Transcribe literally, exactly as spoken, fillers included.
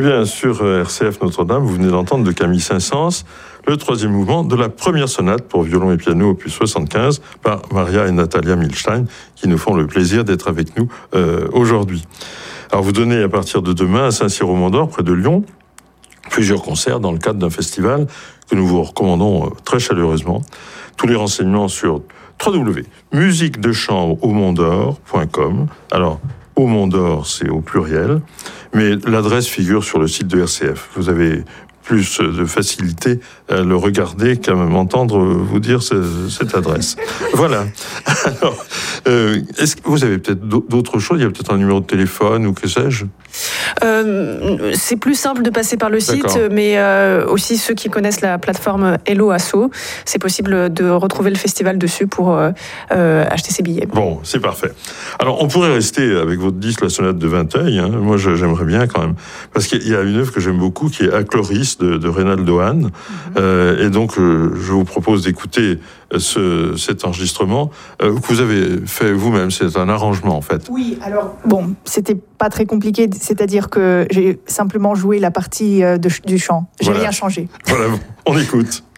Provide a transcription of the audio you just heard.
bien, sur R C F Notre-Dame, vous venez d'entendre de Camille Saint-Saëns le troisième mouvement de la première sonate pour violon et piano opus soixante-quinze par Maria et Natalia Milstein, qui nous font le plaisir d'être avec nous euh, aujourd'hui. Alors, vous donnez à partir de demain à Saint-Cyr-au-Mont-d'Or, près de Lyon, plusieurs concerts dans le cadre d'un festival que nous vous recommandons très chaleureusement. Tous les renseignements sur w w w point musique de chambre au mont d'or point com. Alors, au Mont d'Or, c'est au pluriel, mais l'adresse figure sur le site de R C F. Vous avez plus de facilité à le regarder qu'à m'entendre vous dire ce, cette adresse. Voilà. Alors, euh, est-ce que vous avez peut-être d'autres choses? Il y a peut-être un numéro de téléphone ou que sais-je? Euh, c'est plus simple de passer par le site, D'accord. mais euh, aussi ceux qui connaissent la plateforme Hello Asso, c'est possible de retrouver le festival dessus pour euh, euh, acheter ses billets. Bon, c'est parfait. Alors, on pourrait rester avec votre disque, la sonate de Vinteuil. Hein. Moi, j'aimerais bien quand même, parce qu'il y a une œuvre que j'aime beaucoup qui est Acloris de, de Reynaldo Hahn. Mm-hmm. Euh, et donc, euh, je vous propose d'écouter ce, cet enregistrement euh, que vous avez fait vous-même. C'est un arrangement, en fait. Oui, alors, bon, c'était pas très compliqué, c'est-à-dire que j'ai simplement joué la partie de, du chant. J'ai voilà. rien changé. Voilà, on écoute.